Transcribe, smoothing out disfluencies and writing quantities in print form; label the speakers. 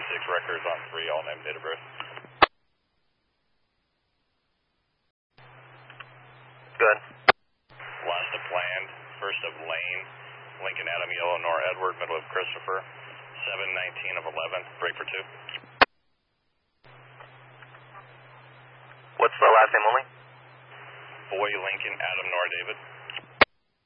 Speaker 1: records on 3, all name, date of birth.
Speaker 2: Good.
Speaker 1: Last of planned, first of Lane, Lincoln Adam, Yellow, Nor Edward, middle of Christopher, 7:19 of 11, break for 2.
Speaker 2: What's the last name only?
Speaker 1: Boy, Lincoln, Adam, Nor David.